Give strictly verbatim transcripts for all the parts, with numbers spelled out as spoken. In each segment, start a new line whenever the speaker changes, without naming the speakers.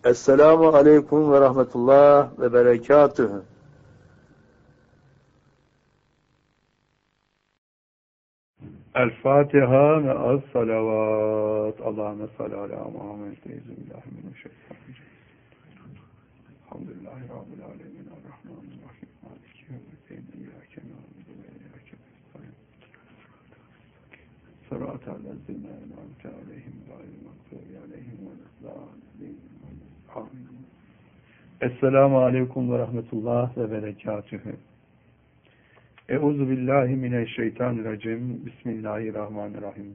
Esselamu aleyküm ve rahmetullah ve berekatühü. El Fatiha ve az salavat. Allahümme salli ala Muhammed. Euzubillahimineşşeytanirracim. Elhamdülillahi Rabbil alemin. Errahmanirrahim. Maliki yevmiddin. İyyâke na'budu ve iyyâke nestaîn. Sıratal lezîne en'amte aleyhim gâyril mağdûbi aleyhim veleddâllîn. Amin. Esselamu aleyküm ve rahmetullah ve berekatühü. Euzubillahimineşşeytanirracim. Bismillahirrahmanirrahim.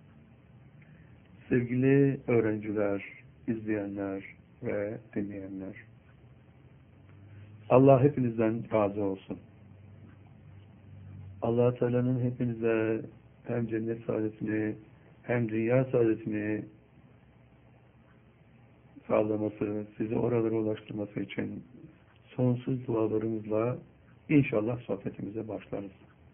Sevgili öğrenciler, izleyenler ve dinleyenler. Allah hepinizden razı olsun. Allah Teala'nın hepinize hem cennet saadetini hem dünya saadetini sağlaması, sizi oralara ulaştırması için sonsuz dualarımızla İnşallah sohbetimize başlarız.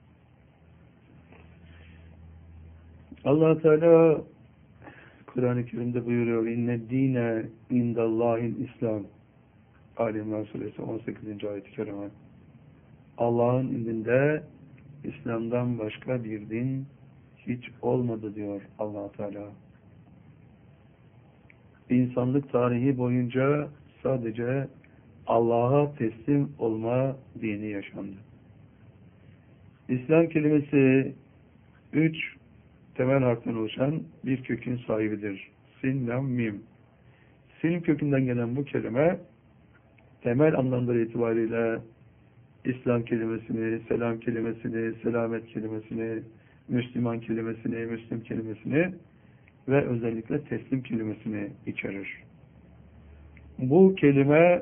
Allah Teala Kur'an-ı Kerim'de buyuruyor: İnne dine indallahil İslam. Ali İmran Suresi on sekizinci ayet-i kerime. Allah'ın indinde İslam'dan başka bir din hiç olmadı diyor Allah Teala. İnsanlık tarihi boyunca sadece Allah'a teslim olma dini yaşandı. İslam kelimesi üç temel harften oluşan bir kökün sahibidir. Sin, lam, mim. Sin kökünden gelen bu kelime temel anlamları itibariyle İslam kelimesini, selam kelimesini, selamet kelimesini, Müslüman kelimesini, Müslim kelimesini ve özellikle teslim kelimesini içerir. Bu kelime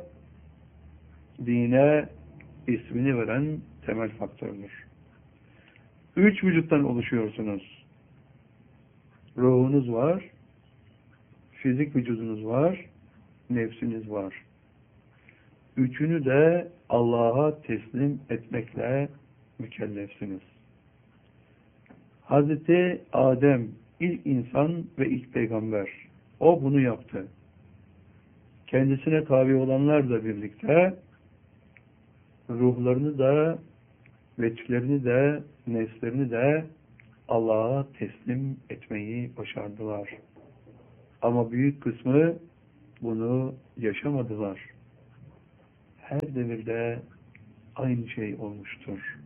dine ismini veren temel faktördür. Üç vücuttan oluşuyorsunuz. Ruhunuz var, fizik vücudunuz var, nefsiniz var. Üçünü de Allah'a teslim etmekle mükellefsiniz. Hazreti Adem ilk insan ve ilk peygamber. O bunu yaptı. Kendisine tabi olanlarla birlikte ruhlarını da, veçlerini de, nefslerini de Allah'a teslim etmeyi başardılar. Ama büyük kısmı bunu yaşamadılar. Her devirde aynı şey olmuştur.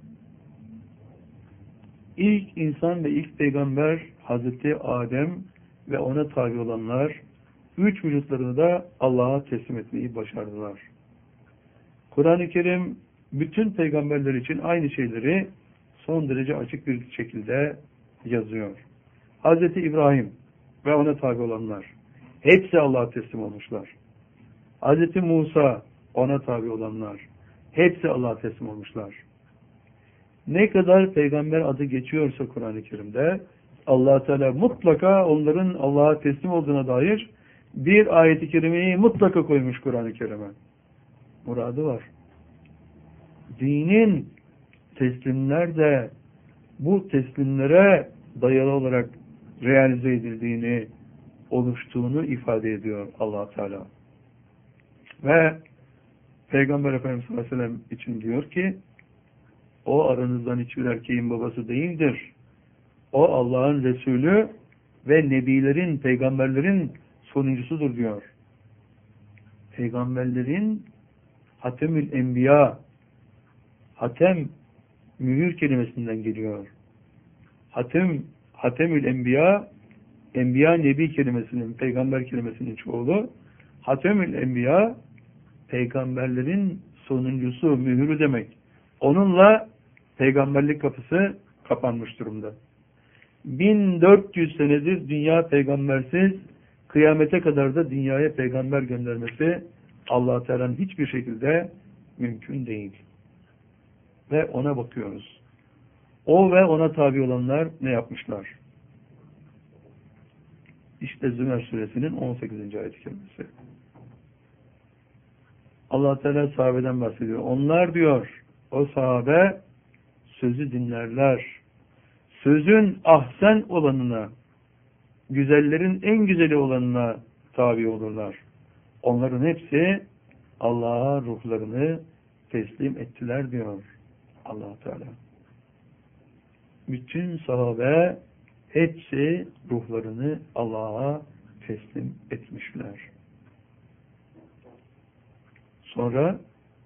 İlk insan ve ilk peygamber Hazreti Adem ve ona tabi olanlar üç vücutlarını da Allah'a teslim etmeyi başardılar. Kur'an-ı Kerim bütün peygamberler için aynı şeyleri son derece açık bir şekilde yazıyor. Hazreti İbrahim ve ona tabi olanlar hepsi Allah'a teslim olmuşlar. Hazreti Musa, ona tabi olanlar hepsi Allah'a teslim olmuşlar. Ne kadar peygamber adı geçiyorsa Kur'an-ı Kerim'de Allah Teala mutlaka onların Allah'a teslim olduğuna dair bir ayet-i kerimeyi mutlaka koymuş Kur'an-ı Kerim'e. Muradı var. Dinin teslimler de bu teslimlere dayalı olarak realize edildiğini, oluştuğunu ifade ediyor Allah Teala. Ve Peygamber Efendimiz sallallahu aleyhi ve sellem için diyor ki, o aranızdan hiçbir erkeğin babası değildir. O Allah'ın Resulü ve nebilerin, peygamberlerin sonuncusudur diyor. Peygamberlerin Hatemül Enbiya, Hatem mühür kelimesinden geliyor. Hatem, Hatemül Enbiya, Enbiya Nebi kelimesinin, peygamber kelimesinin çoğulu. Hatemül Enbiya, peygamberlerin sonuncusu, mühürü demek. Onunla peygamberlik kapısı kapanmış durumda. bin dört yüz senedir dünya peygambersiz, kıyamete kadar da dünyaya peygamber göndermesi Allah Teala'nın hiçbir şekilde mümkün değil. Ve ona bakıyoruz. O ve ona tabi olanlar ne yapmışlar? İşte Zümer suresinin on sekizinci ayet-i kerimesi. Allah Teala sahabeden bahsediyor. Onlar diyor, o sahabe sözü dinlerler. Sözün ahsen olanına, güzellerin en güzeli olanına tabi olurlar. Onların hepsi Allah'a ruhlarını teslim ettiler diyor Allah Teala. Bütün sahabe hepsi ruhlarını Allah'a teslim etmişler. Sonra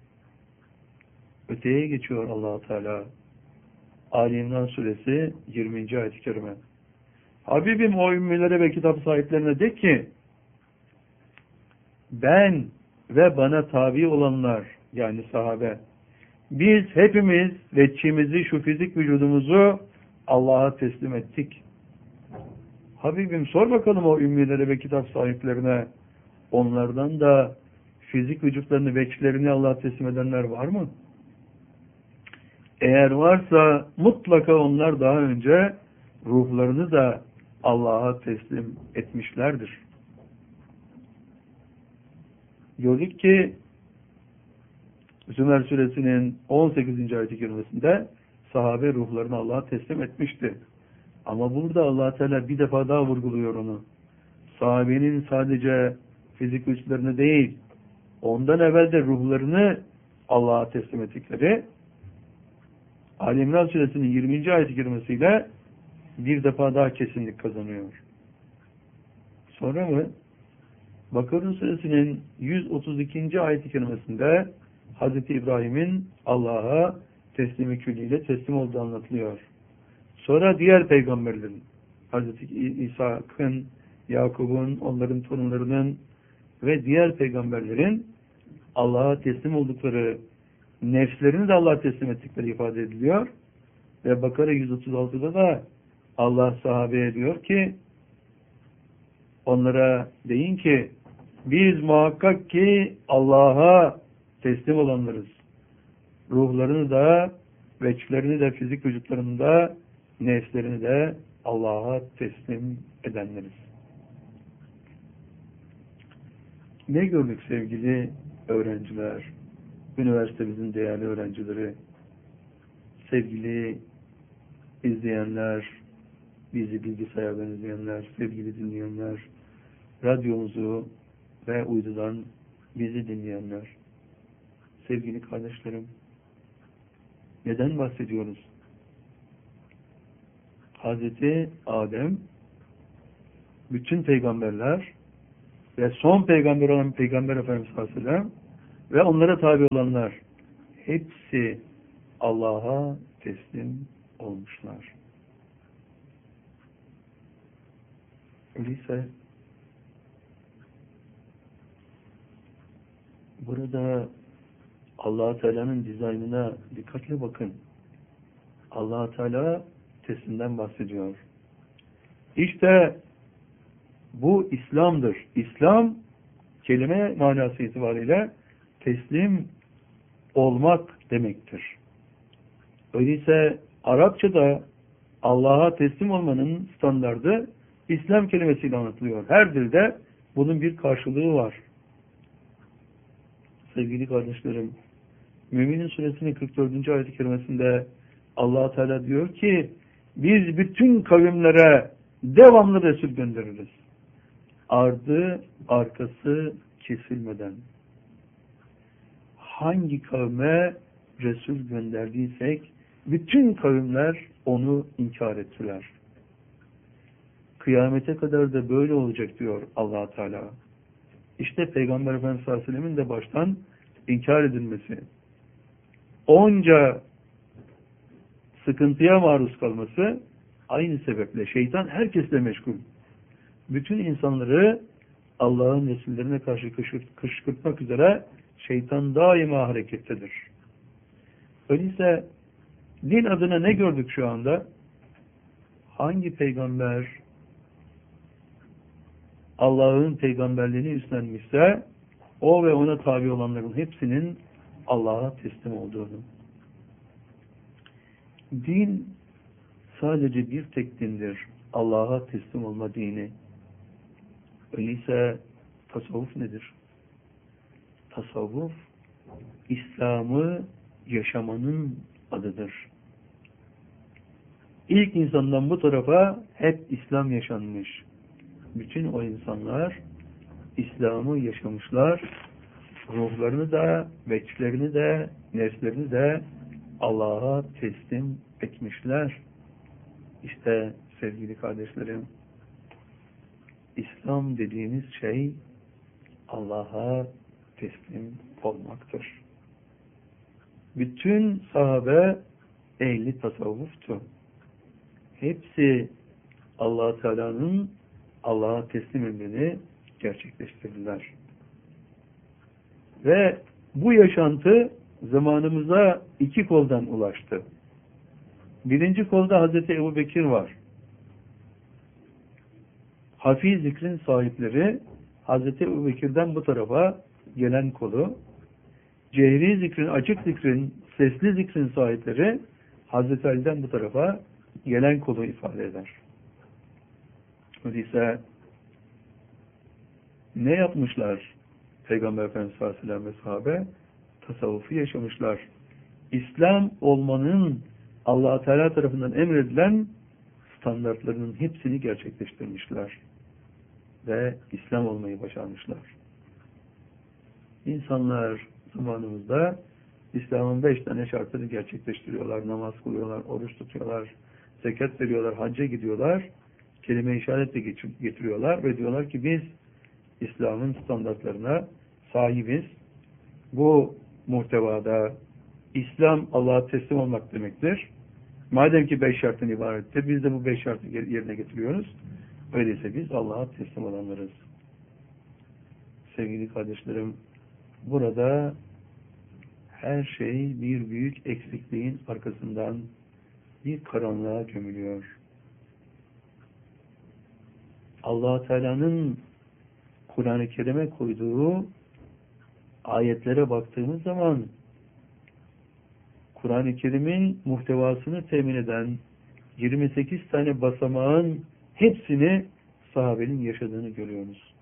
öteye geçiyor Allah Teala. Ali İmran suresi yirminci ayet-i kerime. Habibim o ümmilere ve kitap sahiplerine de ki ben ve bana tabi olanlar yani sahabe biz hepimiz veçimizi şu fizik vücudumuzu Allah'a teslim ettik. Habibim sor bakalım o ümmilere ve kitap sahiplerine onlardan da fizik vücutlarını veçlerini Allah'a teslim edenler var mı? Eğer varsa mutlaka onlar daha önce ruhlarını da Allah'a teslim etmişlerdir. Gördük ki Zümer suresinin on sekizinci ayet-i kerimesinde sahabe ruhlarını Allah'a teslim etmişti. Ama burada Allah Teala bir defa daha vurguluyor onu. Sahabenin sadece fizik vücutlarını değil, ondan evvel de ruhlarını Allah'a teslim ettikleri Ali İmran suresinin yirminci ayet-i kerimesiyle bir defa daha kesinlik kazanıyor. Sonra mı? Bakara suresinin yüz otuz ikinci ayet-i kerimesinde Hazreti İbrahim'in Allah'a teslimi külliyle teslim olduğu anlatılıyor. Sonra diğer peygamberlerin, Hazreti İshak'ın, Yakub'un, onların torunlarının ve diğer peygamberlerin Allah'a teslim oldukları, nefslerini de Allah'a teslim ettikleri ifade ediliyor. Ve Bakara yüz otuz altıda da Allah sahabeye diyor ki, onlara deyin ki, biz muhakkak ki Allah'a teslim olanlarız. Ruhlarını da, veçlerini de, fizik vücutlarını da, nefslerini de Allah'a teslim edenleriz. Ne gördük sevgili öğrenciler, üniversitemizin değerli öğrencileri, sevgili izleyenler, bizi bilgisayardan izleyenler, sevgili dinleyenler, radyomuzu ve uydudan bizi dinleyenler, sevgili kardeşlerim, neden bahsediyoruz? Hazreti Adem, bütün peygamberler ve son peygamber olan Peygamber Efendimiz sallallahu aleyhi ve sellem ve onlara tabi olanlar hepsi Allah'a teslim olmuşlar. Öyleyse burada Allah Teala'nın dizaynına dikkatle bakın. Allah Teala teslimden bahsediyor. İşte bu İslam'dır. İslam kelime manası itibariyle teslim olmak demektir. Öyleyse Arapçada Allah'a teslim olmanın standardı İslam kelimesiyle anlatılıyor. Her dilde bunun bir karşılığı var. Sevgili kardeşlerim, Müminin suresinin kırk dördüncü ayet-i kerimesinde Allah Teala diyor ki biz bütün kavimlere devamlı Resul göndeririz. Ardı arkası kesilmeden. Hangi kavme Resul gönderdiysek bütün kavimler onu inkar ettiler. Kıyamete kadar da böyle olacak diyor Allah Teala. İşte Peygamber Efendimiz sallallahu aleyhi ve sellem'in de baştan inkar edilmesi, onca sıkıntıya maruz kalması aynı sebeple. Şeytan herkesle meşgul. Bütün insanları Allah'ın nesillerine karşı kışkırtmak üzere şeytan daima harekettedir. Öyleyse din adına ne gördük şu anda? Hangi peygamber Allah'ın peygamberliğini üstlenmişse o ve ona tabi olanların hepsinin Allah'a teslim olduğunu. Din sadece bir tek dindir. Allah'a teslim olma dini. Öyleyse tasavvuf nedir? Tasavvuf İslam'ı yaşamanın adıdır. İlk insandan bu tarafa hep İslam yaşanmış. Bütün o insanlar İslam'ı yaşamışlar. Ruhlarını da, veçlerini de, nefslerini de Allah'a teslim etmişler. İşte sevgili kardeşlerim, İslam dediğimiz şey Allah'a teslim olmaktır. Bütün sahabe ehli tasavvuftu. Hepsi Allah Teala'nın Allah'a teslim emrini gerçekleştirdiler. Ve bu yaşantı zamanımıza iki koldan ulaştı. Birinci kolda Hazreti Ebubekir var. Hafi zikrin sahipleri Hazreti Ebubekir'den bu tarafa gelen kolu, cehri zikrin, açık zikrin, sesli zikrin sahipleri Hazreti Ali'den bu tarafa gelen kolu ifade eder. Öyleyse ne yapmışlar Peygamber Efendimiz sallallahu aleyhi ve sellem ve sahabe? Tasavvufu yaşamışlar. İslam olmanın Allah Teala tarafından emredilen standartlarının hepsini gerçekleştirmişler. Ve İslam olmayı başarmışlar. İnsanlar zamanımızda İslam'ın beş tane şartını gerçekleştiriyorlar. Namaz kılıyorlar, oruç tutuyorlar, zekat veriyorlar, hacca gidiyorlar, kelime-i işaretle getiriyorlar ve diyorlar ki biz İslam'ın standartlarına sahibiz. Bu muhtevada İslam Allah'a teslim olmak demektir. Madem ki beş şartın ibarettir, biz de bu beş şartı yerine getiriyoruz. Öyleyse biz Allah'a teslim olanlarız. Sevgili kardeşlerim, burada her şey bir büyük eksikliğin arkasından bir karanlığa gömülüyor. Allah Teala'nın Kur'an-ı Kerim'e koyduğu ayetlere baktığımız zaman Kur'an-ı Kerim'in muhtevasını temin eden yirmi sekiz tane basamağın hepsini sahabenin yaşadığını görüyoruz.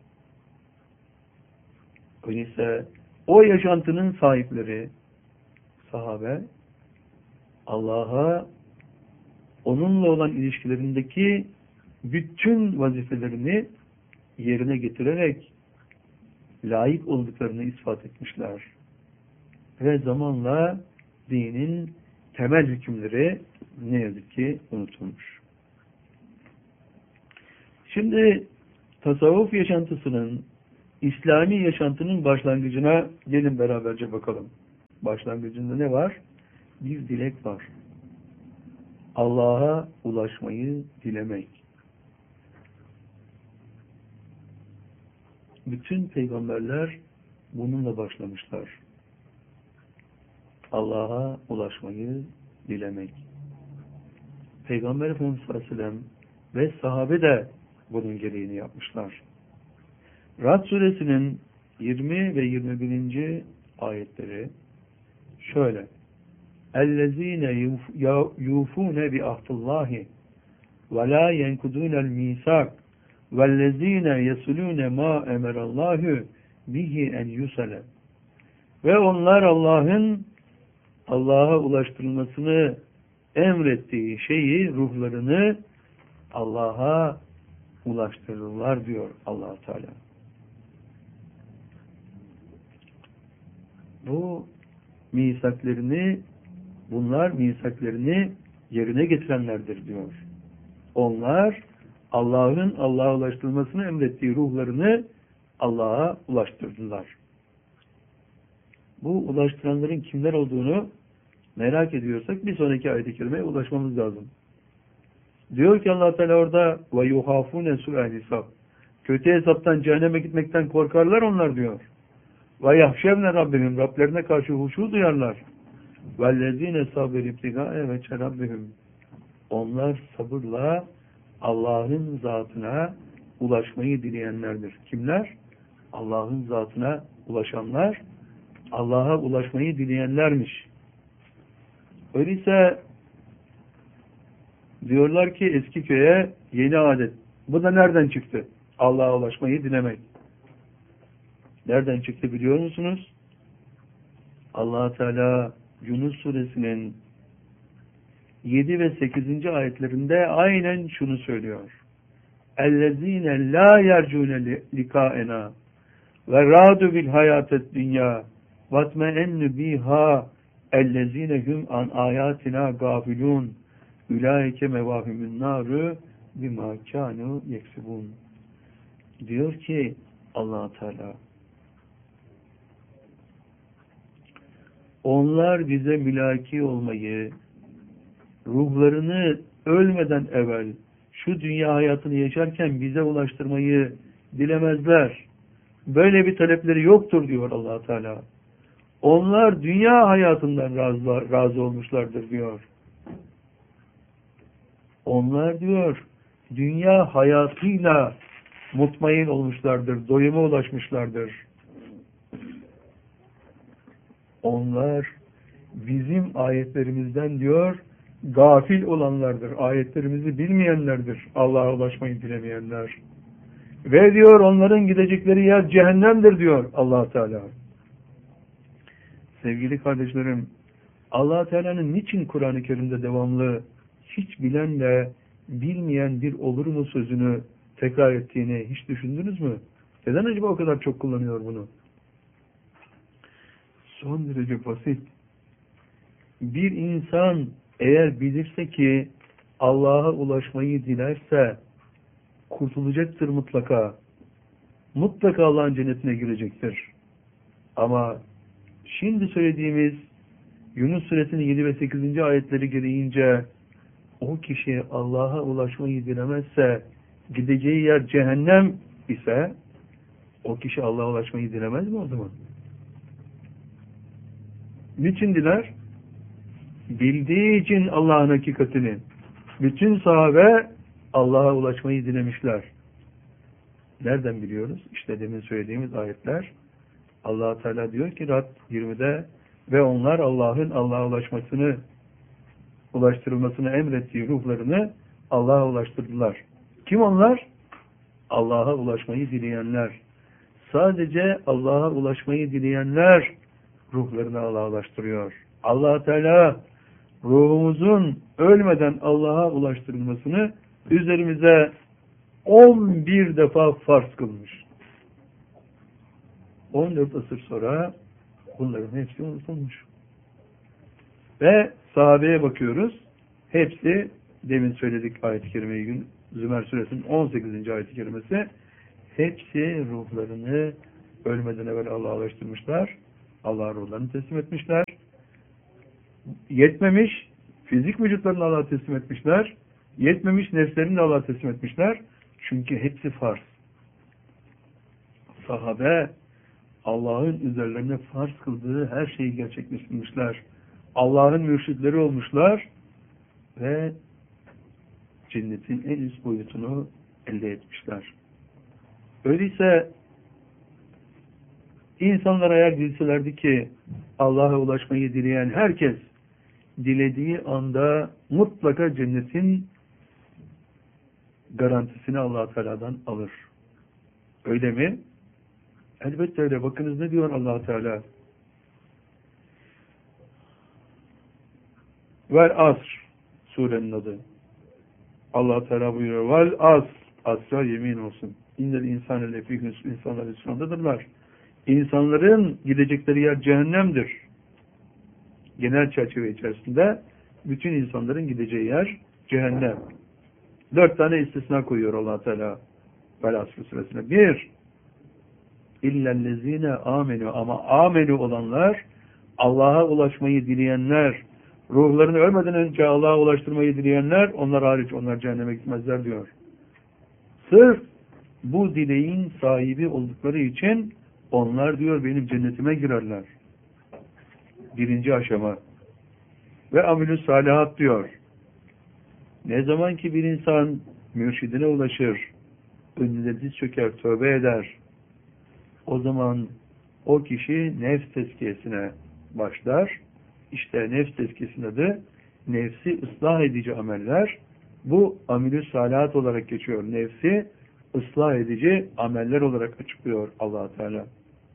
Öyleyse o yaşantının sahipleri sahabe Allah'a onunla olan ilişkilerindeki bütün vazifelerini yerine getirerek layık olduklarını ispat etmişler. Ve zamanla dinin temel hükümleri ne yazık ki unutulmuş. Şimdi tasavvuf yaşantısının, İslami yaşantının başlangıcına gelin beraberce bakalım. Başlangıcında ne var? Bir dilek var. Allah'a ulaşmayı dilemek. Bütün peygamberler bununla başlamışlar. Allah'a ulaşmayı dilemek. Peygamber Efendimiz sallallahu aleyhi ve sellem ve sahabe de bunun gereğini yapmışlar. Rad suresinin yirmi ve yirmi birinci ayetleri şöyle: اَلَّذ۪ينَ يُوفُونَ بِعَهْدِ اللّٰهِ وَلَا يَنْكُدُونَ الْمِيثَاقَ وَالَّذ۪ينَ يَصِلُونَ مَا اَمَرَ اللّٰهُ بِهِ اَنْ يُصَلَ. Ve onlar Allah'ın Allah'a ulaştırılmasını emrettiği şeyi, ruhlarını Allah'a ulaştırırlar diyor Allah Teala. Bu misaklerini, bunlar misaklerini yerine getirenlerdir diyor. Onlar Allah'ın Allah'a ulaştırılmasını emrettiği ruhlarını Allah'a ulaştırdılar. Bu ulaştıranların kimler olduğunu merak ediyorsak bir sonraki ayet-i kerimeye ulaşmamız lazım. Diyor ki Allah Teala orada ve yuhafune su'al hesab. Kötü hesaptan, cehenneme gitmekten korkarlar onlar diyor. Ve yahşevne Rabbihim, Rablerine karşı huşu duyarlar. Vellezine sabir ibtigae ve çerabbihim. Onlar sabırla Allah'ın zatına ulaşmayı dileyenlerdir. Kimler? Allah'ın zatına ulaşanlar, Allah'a ulaşmayı dileyenlermiş. Öyleyse diyorlar ki eski köye yeni adet. Bu da nereden çıktı? Allah'a ulaşmayı dilemek. Nereden çıktı biliyor musunuz? Allah Teala Yunus suresinin yedi ve sekizinci ayetlerinde aynen şunu söylüyor. اَلَّذ۪ينَ لَا يَرْجُونَ لِقَاءَنَا ve radu bil hayatet dünya vatme'ennu biha ellezine hum an ayatina gafilun ulaike mevahimun naru bima kanu yeksibun. Diyor ki Allah Teala, onlar bize mülaki olmayı, ruhlarını ölmeden evvel şu dünya hayatını yaşarken bize ulaştırmayı dilemezler. Böyle bir talepleri yoktur diyor Allah Teala. Onlar dünya hayatından razı, razı olmuşlardır diyor. Onlar diyor dünya hayatıyla mutmain olmuşlardır, doyuma ulaşmışlardır. Onlar bizim ayetlerimizden diyor gafil olanlardır, ayetlerimizi bilmeyenlerdir, Allah'a ulaşmayı dilemeyenler. Ve diyor onların gidecekleri yer cehennemdir diyor Allah Teala. Sevgili kardeşlerim, Allah Teala'nın niçin Kur'an-ı Kerim'de devamlı hiç bilenle bilmeyen bir olur mu sözünü tekrar ettiğini hiç düşündünüz mü? Neden acaba o kadar çok kullanıyor bunu? Son derece basit. Bir insan eğer bilirse ki Allah'a ulaşmayı dilerse kurtulacaktır mutlaka. Mutlaka Allah'ın cennetine girecektir. Ama şimdi söylediğimiz Yunus suresinin yedi ve sekizinci ayetleri gereğince o kişi Allah'a ulaşmayı dilemezse, gideceği yer cehennem ise o kişi Allah'a ulaşmayı dilemez mi o zaman? Niçin diler? Bildiği için Allah'ın hakikatini. Bütün sahabe Allah'a ulaşmayı dilemişler. Nereden biliyoruz? İşte demin söylediğimiz ayetler. Allah Teala diyor ki Rad yirmide ve onlar Allah'ın Allah'a ulaşmasını ulaştırılmasını emrettiği ruhlarını Allah'a ulaştırdılar. Kim onlar? Allah'a ulaşmayı dileyenler. Sadece Allah'a ulaşmayı dileyenler ruhlarını Allah'a ulaştırıyor. Allah Teala ruhumuzun ölmeden Allah'a ulaştırılmasını üzerimize on bir defa farz kılmış. on dört asır sonra bunların hepsi unutulmuş. Ve sahabeye bakıyoruz. Hepsi demin söyledik ayet-i kerimeyi gün Zümer suresinin on sekizinci ayet-i kerimesi. Hepsi ruhlarını ölmeden evvel Allah'a ulaştırmışlar. Allah'a ruhlarını teslim etmişler. Yetmemiş, fizik vücutlarını Allah'a teslim etmişler. Yetmemiş, nefslerini de Allah'a teslim etmişler. Çünkü hepsi farz. Sahabe Allah'ın üzerlerine farz kıldığı her şeyi gerçekleştirmişler. Allah'ın mürşitleri olmuşlar ve cennetin en üst boyutunu elde etmişler. Öyleyse insanlar eğer bilselerdi ki Allah'a ulaşmayı dileyen herkes dilediği anda mutlaka cennetin garantisini Allah Teala'dan alır. Öyle mi? Elbette öyle. Bakınız ne diyor Allah Teala? Vel asr surenin adı. Allah Teala buyuruyor. Vel asr. Asra yemin olsun. İnnel insane lefî hüsn. İnsanlar hüsrandadırlar. İnsanların gidecekleri yer cehennemdir. Genel çerçeve içerisinde bütün insanların gideceği yer cehennem. Dört tane istisna koyuyor Allah Teala. Vel asr suresine. Bir, illellezine amenu, ama amenu olanlar, Allah'a ulaşmayı dileyenler, ruhlarını ölmeden önce Allah'a ulaştırmayı dileyenler, onlar hariç, onlar cehenneme gitmezler diyor. Sırf bu dileğin sahibi oldukları için onlar diyor benim cennetime girerler. Birinci aşama. Ve amilü salihat diyor. Ne zaman ki bir insan mürşidine ulaşır, önüne diz çöker, tövbe eder, o zaman o kişi nefs tezkiyesine başlar. İşte nefs tezkiyesinin adı nefsi ıslah edici ameller. Bu amilü salihat olarak geçiyor. Nefsi ıslah edici ameller olarak açıklıyor Allah Teala.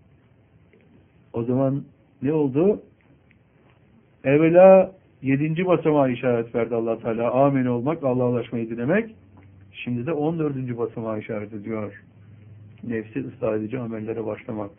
O zaman ne oldu? Evvela yedinci basamağa işaret verdi Allah Teala. Amin olmak, Allah'a ulaşmayı dilemek. Şimdi de on dördüncü basamağa işaret ediyor. Nefsi ıslah edici amellere başlamak.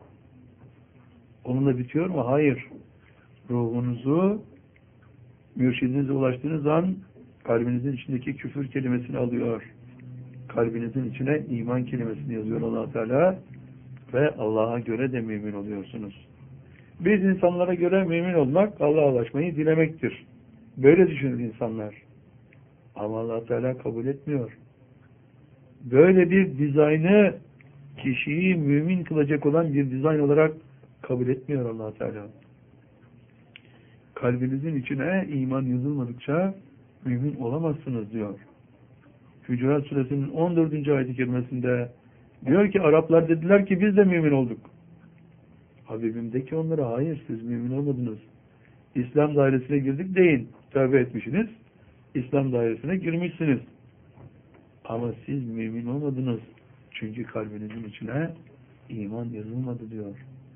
Onunla bitiyor mu? Hayır. Ruhunuzu mürşidinize ulaştığınız an kalbinizin içindeki küfür kelimesini alıyor. Kalbinizin içine iman kelimesini yazıyor Allah Teala ve Allah'a göre de mümin oluyorsunuz. Biz insanlara göre mümin olmak, Allah'a ulaşmayı dilemektir. Böyle düşünür insanlar. Ama Allah Teala kabul etmiyor. Böyle bir dizaynı kişiyi mümin kılacak olan bir dizayn olarak kabul etmiyor Allah Teala. Kalbinizin içine iman yazılmadıkça mümin olamazsınız diyor. Hücurat Suresinin on dördüncü ayet-i kerimesinde diyor ki Araplar dediler ki biz de mümin olduk. Habibim de ki onlara hayır siz mümin olmadınız. İslam dairesine girdik deyin. Tövbe etmişsiniz. İslam dairesine girmişsiniz. Ama siz mümin olmadınız. Çünkü kalbinizin içine iman yazılmadı diyor.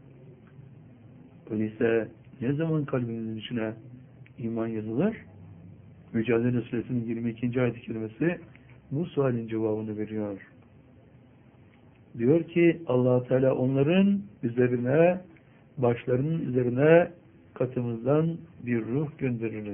Öyleyse ne zaman kalbinizin içine iman yazılır? Mücadele Suresinin yirmi ikinci ayet-i kerimesi bu sualin cevabını veriyor. Diyor ki Allah Teala onların üzerine, başlarının üzerine katımızdan bir ruh göndeririz.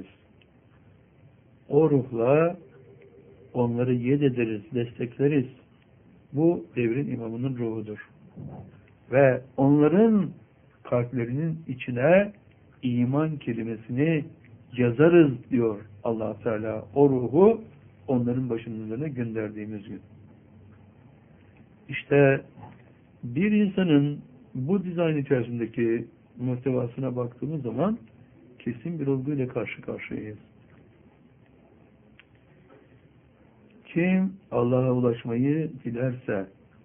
O ruhla onları yed ederiz, destekleriz. Bu devrin imamının ruhudur. Ve onların kalplerinin içine iman kelimesini yazarız diyor Allah Teala. O ruhu onların başının üzerine gönderdiğimiz gün. İşte bir insanın bu dizayn içerisindeki muhtevasına baktığımız zaman kesin bir olguyla karşı karşıyayız. Kim Allah'a ulaşmayı dilerse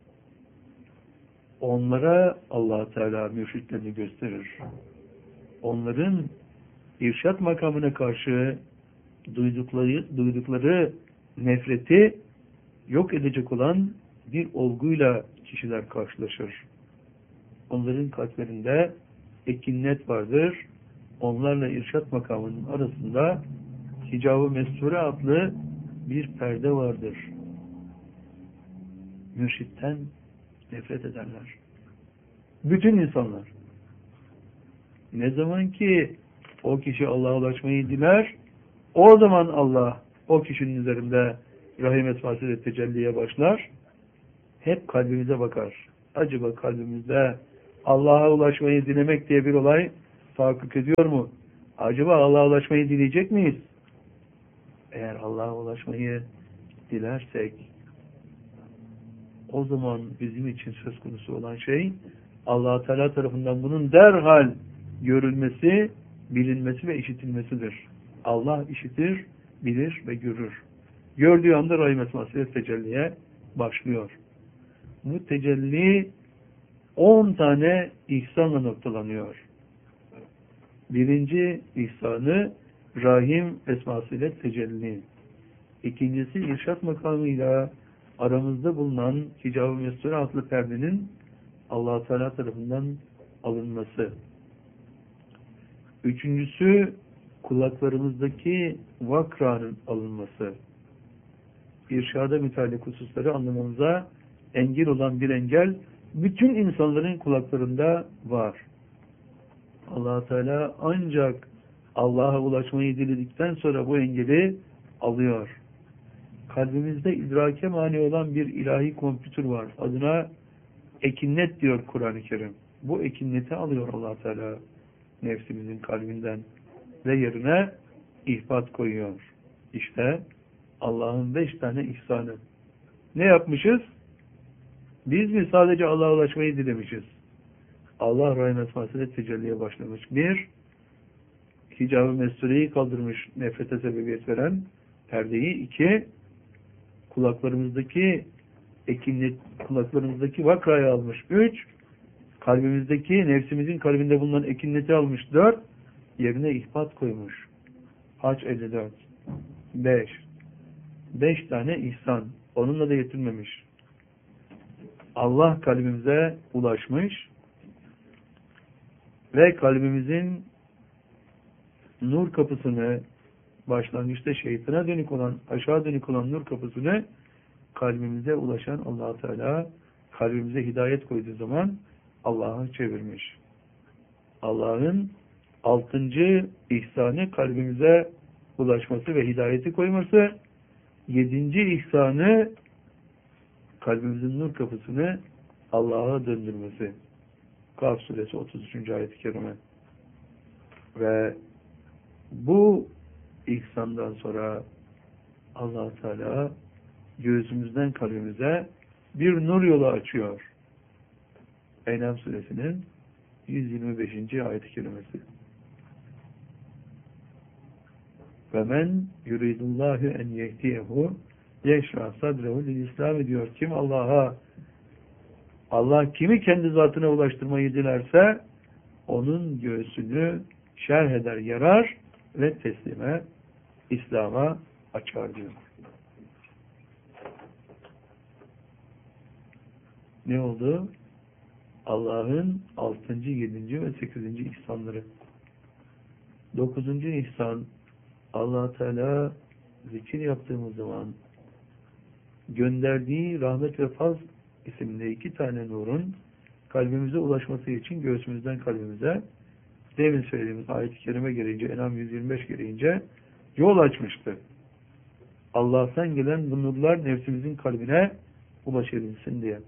onlara Allah Teala mürşitlerini gösterir. Onların irşat makamına karşı duydukları, duydukları nefreti yok edecek olan bir olguyla kişiler karşılaşır. Onların kalplerinde ekinnet vardır. Onlarla irşat makamının arasında hicab-ı mesture adlı bir perde vardır. Mürşitten nefret ederler. Bütün insanlar. Ne zaman ki o kişi Allah'a ulaşmayı diler, o zaman Allah o kişinin üzerinde rahim esmasıyla tecelliye başlar. Hep kalbimize bakar. Acaba kalbimizde Allah'a ulaşmayı dilemek diye bir olay tahakkuk ediyor mu? Acaba Allah'a ulaşmayı dileyecek miyiz? Eğer Allah'a ulaşmayı dilersek o zaman bizim için söz konusu olan şey Allah Teala tarafından bunun derhal görülmesi, bilinmesi ve işitilmesidir. Allah işitir, bilir ve görür. Gördüğü anda rahim esmasıyla tecelliye başlıyor. Bu tecelli on tane ihsanla noktalanıyor. Birinci ihsanı rahim esmasıyla tecelli. İkincisi irşat makamıyla aramızda bulunan hicab-ı mesture adlı perdenin Allah Teala tarafından alınması. Üçüncüsü kulaklarımızdaki vakranın alınması. İrşada müteallik hususları anlamamıza engel olan bir engel bütün insanların kulaklarında var. Allah Teala ancak Allah'a ulaşmayı diledikten sonra bu engeli alıyor. Kalbimizde idrake mani olan bir ilahi kompütür var. Adına ekinnet diyor Kur'an-ı Kerim. Bu ekinneti alıyor Allah Teala nefsimizin kalbinden ve yerine ihbat koyuyor. İşte Allah'ın beş tane ihsanı. Ne yapmışız? Biz mi sadece Allah'a ulaşmayı dilemişiz? Allah rahim esmasıyla tecelliye başlamış. Bir, hicab-ı mestureyi kaldırmış, nefrete sebebiyet veren perdeyi. İki, kulaklarımızdaki ekinlik, kulaklarımızdaki vakrayı almış. Üç, kalbimizdeki, nefsimizin kalbinde bulunan ekinneti almış. Dört, yerine ihbat koymuş. Hac elli dört. Beş. Beş tane ihsan. Onunla da yetinmemiş. Allah kalbimize ulaşmış ve kalbimizin nur kapısını, başlangıçta şeytana dönük olan, aşağı dönük olan nur kapısını kalbimize ulaşan Allah Teala kalbimize hidayet koyduğu zaman Allah'a çevirmiş. Allah'ın altıncı ihsanı kalbimize ulaşması ve hidayeti koyması. Yedinci ihsanı kalbimizin nur kapısını Allah'a döndürmesi. Kaf suresi otuz üçüncü ayet-i kerime. Ve bu ihsandan sonra Allah Teala göğsümüzden kalbimize bir nur yolu açıyor. En'am suresinin yüz yirmi beşinci ayet-i kerimesi. Ve men yuridullahu en yehdiyehu yeşra sadrehu lil İslam diyor. Kim Allah'a Allah kimi kendi zatına ulaştırmayı dilerse onun göğsünü şerh eder, yarar ve teslime, İslam'a açar diyor. Ne oldu? Allah'ın altıncı, yedinci ve sekizinci ihsanları. Dokuzuncu ihsan, Allah Teala zikir yaptığımız zaman gönderdiği rahmet ve faz isimli iki tane nurun kalbimize ulaşması için göğsümüzden kalbimize demin söylediğimiz ayet-i kerime gereğince, En'am yüz yirmi beş gereğince yol açmıştı. Allah'tan gelen bu nurlar nefsimizin kalbine ulaşabilsin diye.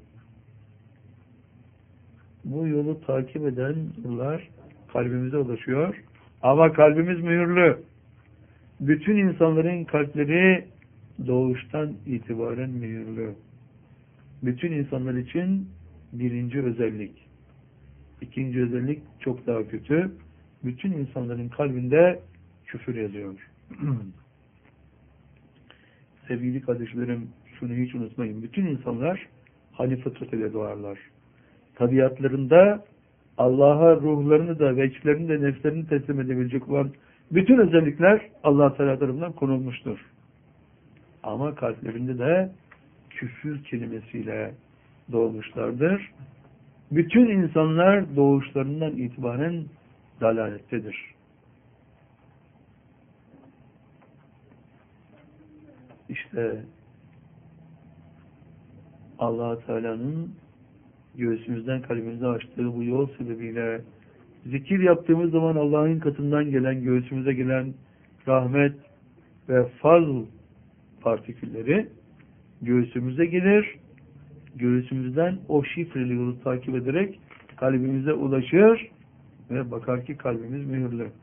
Bu yolu takip eden nurlar kalbimize ulaşıyor. Ama kalbimiz mühürlü. Bütün insanların kalpleri doğuştan itibaren mühürlü. Bütün insanlar için birinci özellik. İkinci özellik çok daha kötü. Bütün insanların kalbinde küfür yazıyor. Sevgili kardeşlerim, şunu hiç unutmayın. Bütün insanlar hani fıtrat ile doğarlar. Tabiatlarında Allah'a ruhlarını da ve içlerini de nefslerini teslim edebilecek olan bütün özellikler Allah Teala tarafından konulmuştur. Ama kalplerinde de küfür kelimesiyle doğmuşlardır. Bütün insanlar doğuşlarından itibaren dalalettedir. İşte Allah Teala'nın göğsümüzden kalbimize açtığı bu yol sebebiyle zikir yaptığımız zaman Allah'ın katından gelen, göğsümüze gelen rahmet ve fazl partikülleri göğsümüze gelir. Göğsümüzden o şifreli yolu takip ederek kalbimize ulaşır ve bakar ki kalbimiz mühürlü.